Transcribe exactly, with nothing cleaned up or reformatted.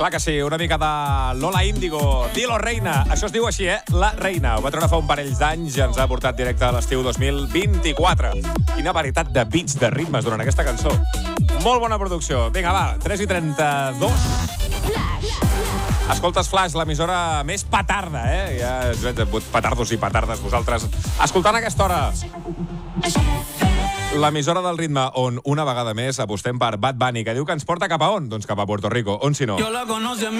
Clar que sí, una mica de Lola Índigo. Dilo Reina, això es diu així, eh? La Reina. Ho va treure fa un parell d'anys i ens ha portat directe a l'estiu dos mil vint-i-quatre. Quina varietat de beats, de ritmes durant aquesta cançó. Molt bona producció. Vinga, va, tres i trenta-dos. Escoltes Flash, l'emissora més petarda, eh? Ja us veig petardos i petardes vosaltres escoltant a aquesta hora. L'emissora del ritme on una vegada més apostem per Bad Bunny, que diu que ens porta cap a on? Doncs cap a Puerto Rico. On si no?